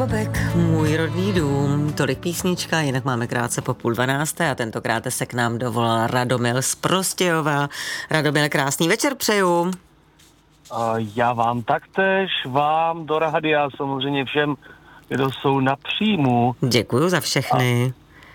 Bobek, můj rodný dům, tolik písnička, jinak máme krátce po 11:30 a tentokrát se k nám dovolal Radomil z Prostějova. Radomil, krásný večer přeju. Já vám taktéž, vám do rádia, samozřejmě všem, kdo jsou na příjmu. Děkuju za všechny.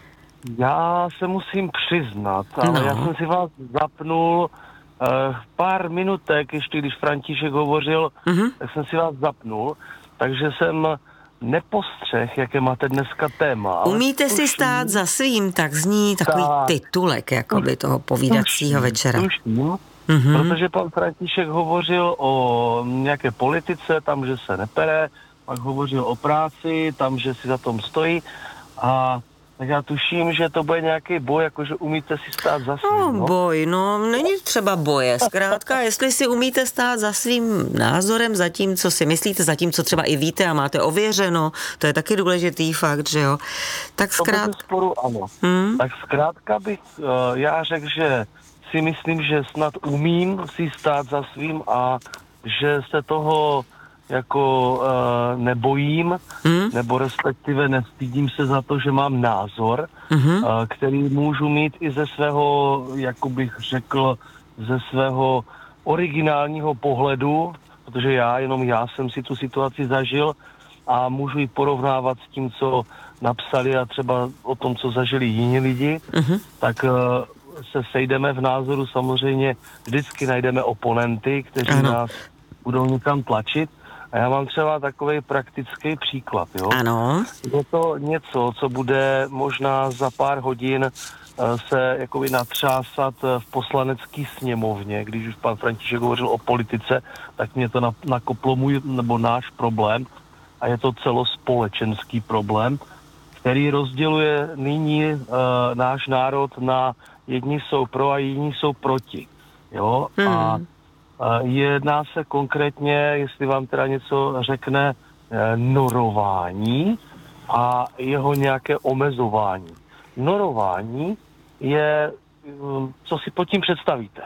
Já se musím přiznat, ale já jsem si vás zapnul pár minutek, ještě když František hovořil, tak jsem si vás zapnul, takže jsem nepostřeh, jaké máte dneska téma. Umíte si stát za svým, tak zní takový titulek jakoby toho povídacího večera. Protože pan František hovořil o nějaké politice, tam, že se nepere, pak hovořil o práci, tam, že si za tom stojí a tak já tuším, že to bude nějaký boj, jakože umíte si stát za svým. Boj, není třeba boje. Zkrátka, jestli si umíte stát za svým názorem, za tím, co si myslíte, za tím, co třeba i víte a máte ověřeno, to je taky důležitý fakt, že jo? Tak zkrátka. Sporu, ano. Tak zkrátka bych já řekl, že si myslím, že snad umím si stát za svým a že se toho jako nebojím, nebo respektive nestydím se za to, že mám názor, který můžu mít i ze svého, jako bych řekl, ze svého originálního pohledu, protože jenom já jsem si tu situaci zažil a můžu ji porovnávat s tím, co napsali a třeba o tom, co zažili jiní lidi, tak se sejdeme v názoru, samozřejmě vždycky najdeme oponenty, kteří nás budou někam tlačit. A já mám třeba takový praktický příklad, jo. Ano. Je to něco, co bude možná za pár hodin se jakoby natřásat v poslanecké sněmovně. Když už pan František hovořil o politice, tak mě to nakoplo náš problém. A je to celospolečenský problém, který rozděluje nyní náš národ na jedni jsou pro a jiní jsou proti. Jo? A jedná se konkrétně, jestli vám teda něco řekne, norování a jeho nějaké omezování. Norování je, co si pod tím představíte?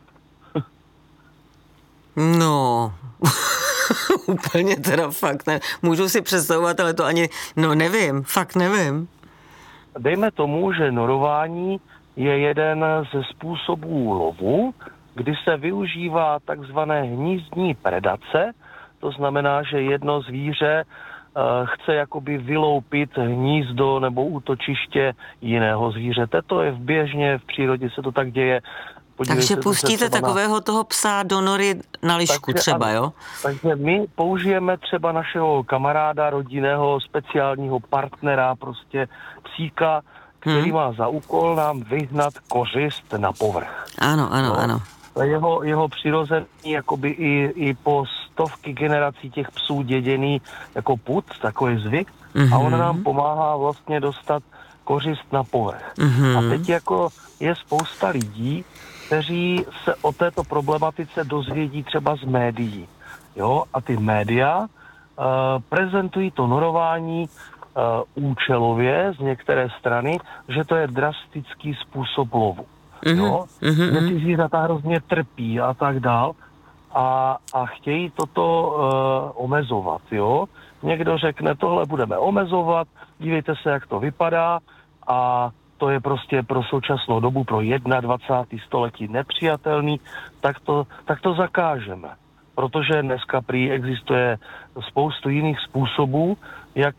Úplně teda fakt ne. Můžu si představovat, ale to ani, nevím, fakt nevím. Dejme tomu, že norování je jeden ze způsobů lovu, kdy se využívá takzvané hnízdní predace, to znamená, že jedno zvíře chce jakoby vyloupit hnízdo nebo útočiště jiného zvířete. To je běžně v přírodě, se to tak děje. Takže pustíte takového toho psa do nory na lišku třeba, jo? Takže my použijeme třeba našeho kamaráda, rodinného, speciálního partnera, prostě psíka, který má za úkol nám vyhnat kořist na povrch. Ano. Jeho přirozený, jakoby i po stovky generací těch psů děděný jako pud, takový zvyk, a on nám pomáhá vlastně dostat kořist na povrch. A teď jako je spousta lidí, kteří se o této problematice dozvědí třeba z médií. Jo? A ty média prezentují to norování účelově z některé strany, že to je drastický způsob lovu. Jo? Že ty zvířata hrozně trpí a tak dál a chtějí toto omezovat. Jo? Někdo řekne, tohle budeme omezovat, dívejte se, jak to vypadá a to je prostě pro současnou dobu, pro 21. století nepřijatelný, tak to zakážeme. Protože dneska prý existuje spoustu jiných způsobů, jak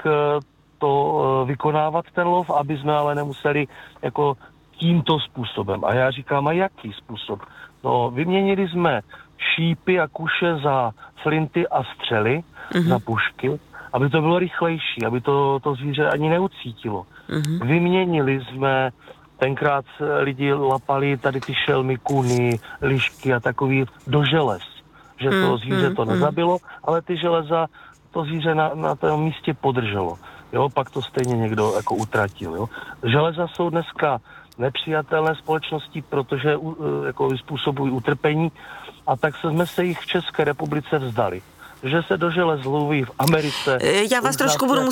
to vykonávat ten lov, aby jsme ale nemuseli jako tímto způsobem. A já říkám, a jaký způsob? Vyměnili jsme šípy a kuše za flinty a střely, za pušky, aby to bylo rychlejší, aby to zvíře ani neucítilo. Vyměnili jsme, tenkrát lidi lapali tady ty šelmy, kuny, lišky a takový do želez, že to zvíře to nezabilo, ale ty železa to zvíře na tom místě podrželo. Jo, pak to stejně někdo jako utratil. Jo. Železa jsou dneska nepřijatelné společnosti, protože jako způsobují utrpení a tak jsme se jich v České republice vzdali. Že se do želez loví v Americe. Já vás trošku budu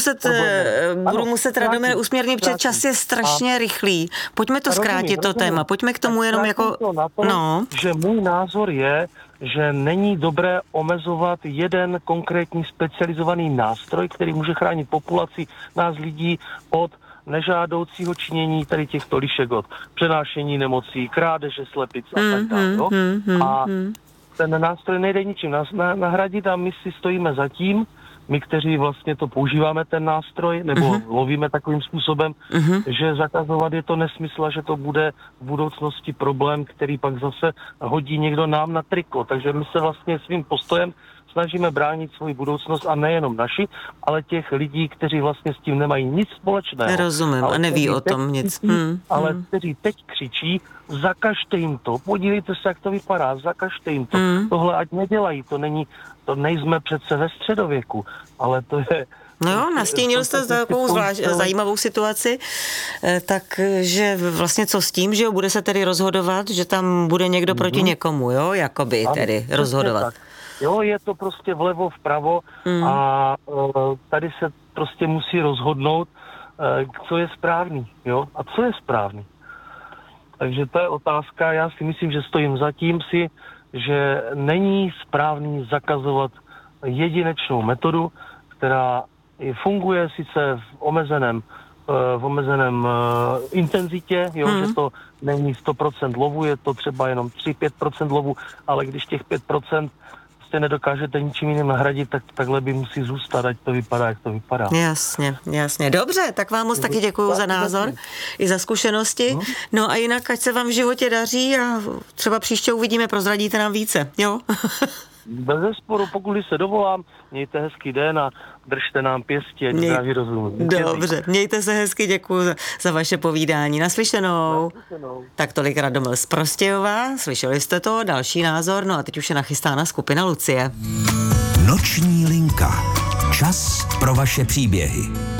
muset Radomile usměrnit, protože čas je strašně rychlý. Pojďme to zkrátit, to téma. Pojďme k tomu jenom jako... Že můj názor je, že není dobré omezovat jeden konkrétní specializovaný nástroj, který může chránit populaci nás lidí od nežádoucího činění tady těchto lišek, od přenášení nemocí, krádeže slepic a tak dále. A ten nástroj nejde ničím nahradit a my si stojíme za tím, my, kteří vlastně to používáme, ten nástroj, nebo lovíme takovým způsobem, že zakazovat je to nesmysl a že to bude v budoucnosti problém, který pak zase hodí někdo nám na triko. Takže my se vlastně svým postojem snažíme bránit svoji budoucnost a nejenom naši, ale těch lidí, kteří vlastně s tím nemají nic společného. Rozumím, a neví o tom nic. Ale kteří teď křičí, zakažte jim to, podívejte se, jak to vypadá, zakažte jim to. Tohle ať nedělají, to nejsme přece ve středověku, ale to je... No jo, nastínil jste takovou zajímavou situaci, takže vlastně co s tím, že jo, bude se tedy rozhodovat, že tam bude někdo proti někomu, jo, jakoby tedy rozhodovat. Tak. Jo, je to prostě vlevo, vpravo a tady se prostě musí rozhodnout, co je správný, jo, a co je správný. Takže to je otázka, já si myslím, že stojím za tím že není správný zakazovat jedinečnou metodu, která funguje sice v omezeném intenzitě, jo, že to není 100% lovu, je to třeba jenom 3-5% lovu, ale když těch 5% nedokážete ničím jiným nahradit, tak takhle by musí zůstat, ať to vypadá, jak to vypadá. Jasně. Dobře, tak vám moc taky děkuju za názor i za zkušenosti. No a jinak, ať se vám v životě daří a třeba příště uvidíme, prozradíte nám více, jo? Bez zesporu, pokud se dovolám, mějte hezký den a držte nám pěstí, ať zdraví rozum. Dobře, mějte se hezky, děkuju za vaše povídání. Naslyšenou. Tak tolik Radomil z Prostějova, slyšeli jste to, další názor, no a teď už je nachystána skupina Lucie. Noční linka. Čas pro vaše příběhy.